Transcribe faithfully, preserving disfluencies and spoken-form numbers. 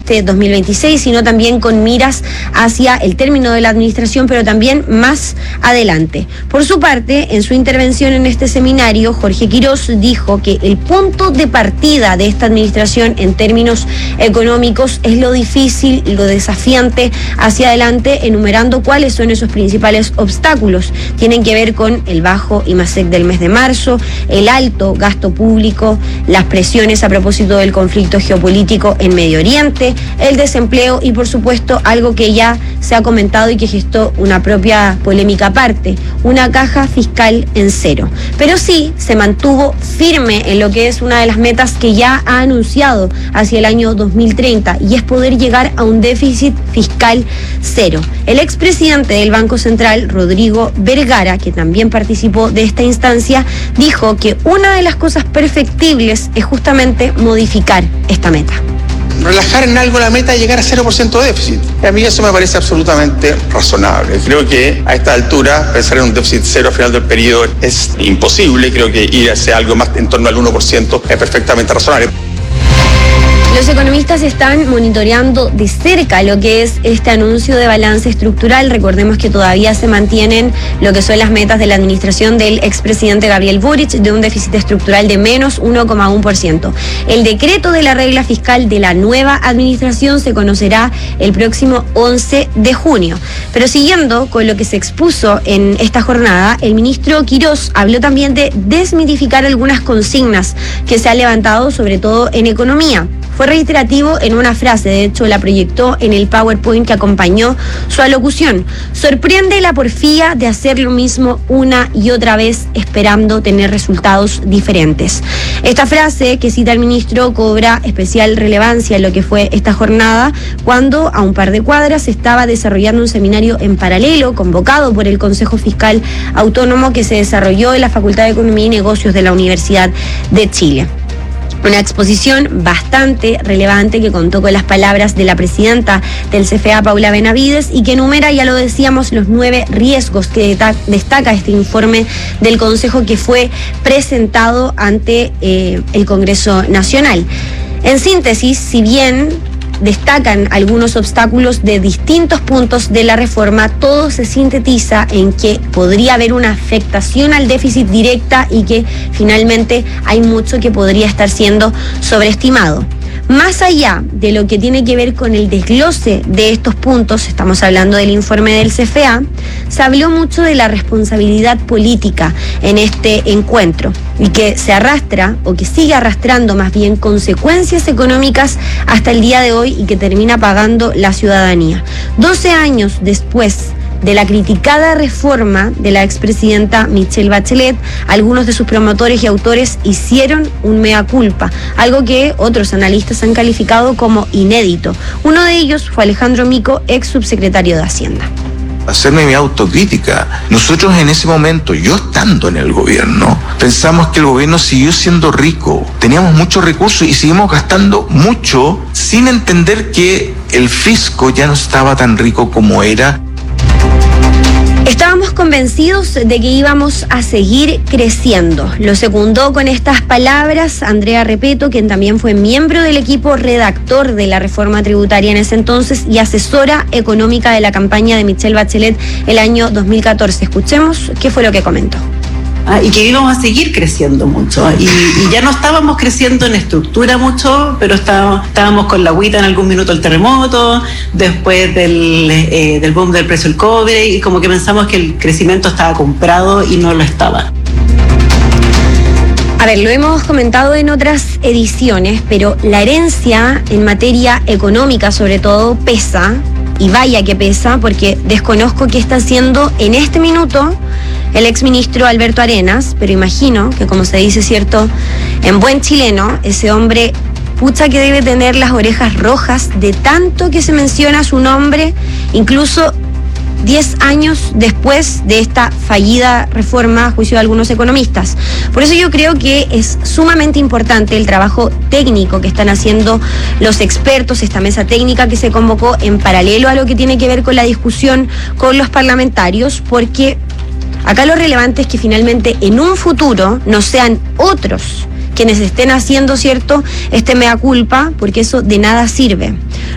este dos mil veintiséis, sino también con miras hacia el término de la administración, pero también más adelante. Por su parte, en su intervención en este seminario, Jorge Quirós dijo que el punto de partida de esta administración en términos económicos es lo difícil, lo desafiante hacia adelante, enumerando cuáles son esos principales obstáculos. Tienen que ver con el bajo IMASEC del mes de marzo, el alto gasto público, las presiones a propósito del conflicto geopolítico en Medio Oriente, el desempleo y, por supuesto, algo que ya se ha comentado y que gestó una propia polémica aparte, una caja fiscal en cero. Pero sí se mantuvo firme en lo que es una de las metas que ya ha anunciado hacia el año dos mil treinta, y es poder llegar a un déficit fiscal cero. El expresidente del Banco Central, Rodrigo Vergara, que también participó de esta instancia, dijo que una de las cosas perfectibles es justamente modificar esta meta. Relajar en algo la meta de llegar a cero por ciento de déficit. A mí eso me parece absolutamente razonable. Creo que a esta altura pensar en un déficit cero al final del periodo es imposible. Creo que ir hacia algo más en torno al uno por ciento es perfectamente razonable. Los economistas están monitoreando de cerca lo que es este anuncio de balance estructural. Recordemos que todavía se mantienen lo que son las metas de la administración del expresidente Gabriel Boric de un déficit estructural de menos uno coma uno por ciento. El decreto de la regla fiscal de la nueva administración se conocerá el próximo once de junio. Pero siguiendo con lo que se expuso en esta jornada, el ministro Quirós habló también de desmitificar algunas consignas que se han levantado, sobre todo en economía. Fue reiterativo en una frase, de hecho la proyectó en el PowerPoint que acompañó su alocución. Sorprende la porfía de hacer lo mismo una y otra vez esperando tener resultados diferentes. Esta frase que cita el ministro cobra especial relevancia en lo que fue esta jornada, cuando a un par de cuadras se estaba desarrollando un seminario en paralelo convocado por el Consejo Fiscal Autónomo que se desarrolló en la Facultad de Economía y Negocios de la Universidad de Chile. Una exposición bastante relevante que contó con las palabras de la presidenta del C F A, Paula Benavides, y que enumera, ya lo decíamos, los nueve riesgos que destaca este informe del Consejo que fue presentado ante eh, el Congreso Nacional. En síntesis, si bien destacan algunos obstáculos de distintos puntos de la reforma, todo se sintetiza en que podría haber una afectación al déficit directa y que finalmente hay mucho que podría estar siendo sobreestimado. Más allá de lo que tiene que ver con el desglose de estos puntos, estamos hablando del informe del C F A, se habló mucho de la responsabilidad política en este encuentro y que se arrastra, o que sigue arrastrando más bien, consecuencias económicas hasta el día de hoy y que termina pagando la ciudadanía. doce años después de la criticada reforma de la expresidenta Michelle Bachelet, algunos de sus promotores y autores hicieron un mea culpa, algo que otros analistas han calificado como inédito. Uno de ellos fue Alejandro Mico, ex subsecretario de Hacienda. Hacerme mi autocrítica. Nosotros en ese momento, yo estando en el gobierno, pensamos que el gobierno siguió siendo rico, teníamos muchos recursos y seguimos gastando mucho sin entender que el fisco ya no estaba tan rico como era. Estábamos convencidos de que íbamos a seguir creciendo. Lo secundó con estas palabras Andrea Repeto, quien también fue miembro del equipo redactor de la reforma tributaria en ese entonces y asesora económica de la campaña de Michelle Bachelet el año dos mil catorce. Escuchemos qué fue lo que comentó. Ah, y que íbamos a seguir creciendo mucho y, y ya no estábamos creciendo en estructura mucho, pero estábamos, estábamos con la agüita en algún minuto del terremoto, después del, eh, del boom del precio del cobre, y como que pensamos que el crecimiento estaba comprado y no lo estaba. A ver, lo hemos comentado en otras ediciones, pero la herencia en materia económica sobre todo pesa, y vaya que pesa, porque desconozco qué está haciendo en este minuto el exministro Alberto Arenas, pero imagino que, como se dice, cierto, en buen chileno, ese hombre, pucha que debe tener las orejas rojas de tanto que se menciona su nombre, incluso diez años después de esta fallida reforma a juicio de algunos economistas. Por eso yo creo que es sumamente importante el trabajo técnico que están haciendo los expertos, esta mesa técnica que se convocó en paralelo a lo que tiene que ver con la discusión con los parlamentarios, porque acá lo relevante es que finalmente en un futuro no sean otros quienes estén haciendo, ¿cierto?, este mea culpa, porque eso de nada sirve.